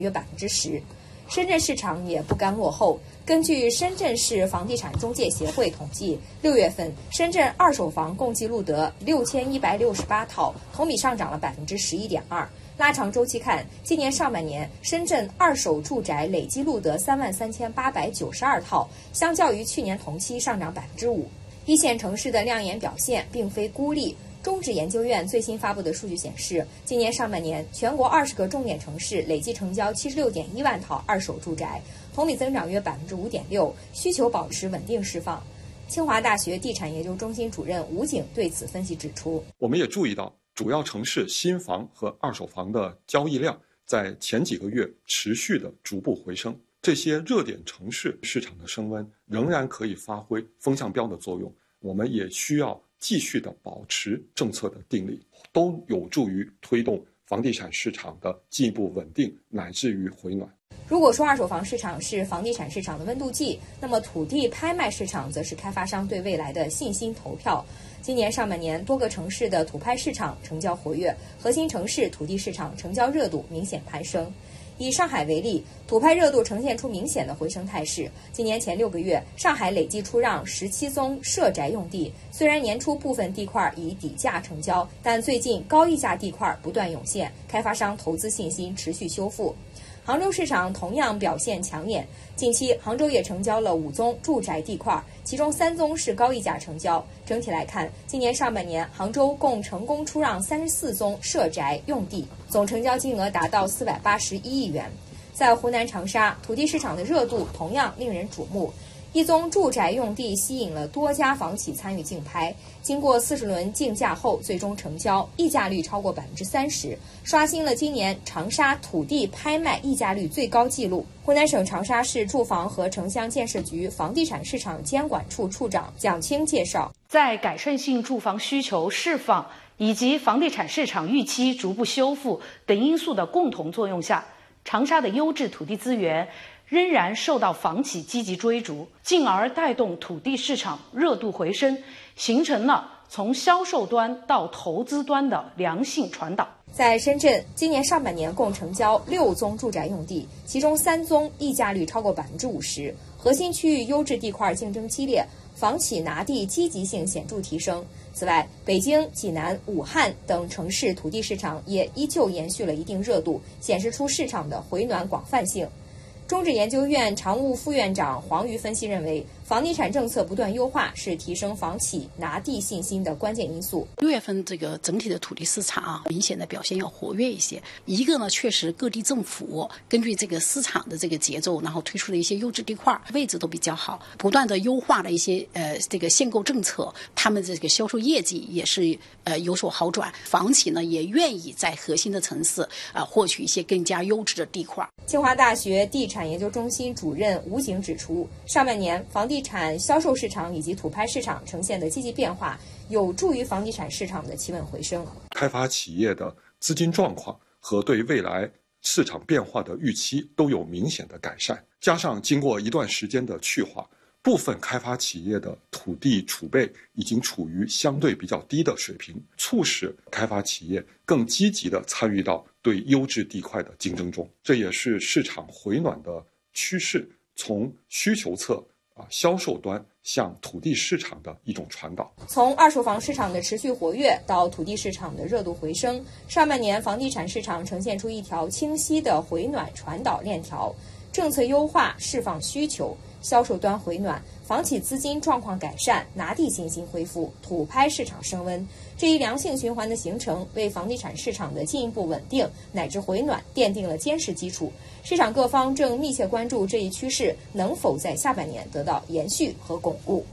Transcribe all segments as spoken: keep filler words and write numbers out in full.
约百分之十。深圳市场也不甘落后。根据深圳市房地产中介协会统计，六月份深圳二手房共计录得六千一百六十八套，同比上涨了百分之十一点二。拉长周期看，今年上半年深圳二手住宅累计录得三万三千八百九十二套，相较于去年同期上涨百分之五。一线城市的亮眼表现并非孤立。中指研究院最新发布的数据显示，今年上半年全国二十个重点城市累计成交七十六点一万套二手住宅，同比增长约百分之五点六，需求保持稳定释放。清华大学地产研究中心主任吴景对此分析指出， 我们也注意到，主要城市新房和二手房的交易量在前几个月持续的逐步回升，这些热点城市市场的升温仍然可以发挥风向标的作用，我们也需要继续的保持政策的定力，都有助于推动房地产市场的进一步稳定乃至于回暖。 如果说二手房市场是房地产市场的温度计，那么土地拍卖市场则是开发商对未来的信心投票。今年上半年，多个城市的土拍市场成交活跃，核心城市土地市场成交热度明显攀升。以上海为例，土拍热度呈现出明显的回升态势。今年前六个月，上海累计出让十七宗社宅用地。虽然年初部分地块以底价成交，但最近高溢价地块不断涌现，开发商投资信心持续修复。杭州市场同样表现抢眼，近期杭州也成交了五宗住宅地块，其中三宗是高溢价成交。整体来看，今年上半年杭州共成功出让三十四宗社宅用地，总成交金额达到四百八十一亿元。在湖南长沙，土地市场的热度同样令人瞩目。一宗住宅用地吸引了多家房企参与竞拍，经过四十轮竞价后，最终成交，溢价率超过百分之三十，刷新了今年长沙土地拍卖溢价率最高纪录。湖南省长沙市住房和城乡建设局房地产市场监管处处长蒋清介绍， 在改善性住房需求释放以及房地产市场预期逐步修复等因素的共同作用下，长沙的优质土地资源仍然受到房企积极追逐，进而带动土地市场热度回升，形成了从销售端到投资端的良性传导。 在深圳，今年上半年共成交六宗住宅用地，其中三宗溢价率超过百分之五十，核心区域优质地块竞争激烈，房企拿地积极性显著提升。此外，北京、济南、武汉等城市土地市场也依旧延续了一定热度，显示出市场的回暖广泛性。中指研究院常务副院长黄瑜分析认为，房地产政策不断优化是提升房企拿地信心的关键因素。 六月份这个整体的土地市场啊，明显的表现要活跃一些。一个呢，确实各地政府根据这个市场的这个节奏，然后推出了一些优质地块，位置都比较好，不断的优化了一些呃这个限购政策，他们这个销售业绩也是呃有所好转。房企呢也愿意在核心的城市啊、呃、获取一些更加优质的地块。 清华大学地产研究中心主任吴景指出，上半年房地产销售市场以及土拍市场呈现的积极变化，有助于房地产市场的企稳回升。 开发企业的资金状况和对未来市场变化的预期都有明显的改善，加上经过一段时间的去化，部分开发企业的土地储备已经处于相对比较低的水平，促使开发企业更积极地参与到对优质地块的竞争中，这也是市场回暖的趋势从需求侧啊销售端向土地市场的一种传导。 从二手房市场的持续活跃到土地市场的热度回升，上半年房地产市场呈现出一条清晰的回暖传导链条，政策优化释放需求，销售端回暖，房企资金状况改善，拿地信心恢复，土拍市场升温，这一良性循环的形成，为房地产市场的进一步稳定乃至回暖奠定了坚实基础。市场各方正密切关注这一趋势能否在下半年得到延续和巩固。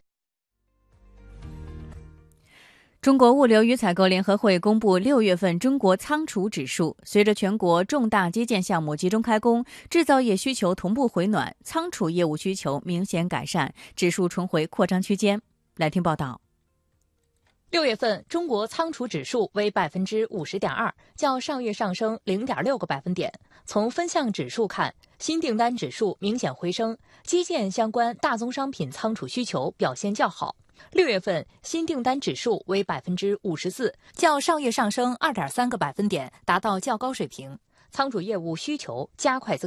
中国物流与采购联合会公布六月份中国仓储指数，随着全国重大基建项目集中开工，制造业需求同步回暖，仓储业务需求明显改善，指数重回扩张区间。来听报道。 六月份中国仓储指数为百分之五十点二，较上月上升零点六个百分点。从分项指数看，新订单指数明显回升，基建相关大宗商品仓储需求表现较好。六月份新订单指数为百分之五十四，较上月上升二点三个百分点，达到较高水平。 仓储业务需求加快增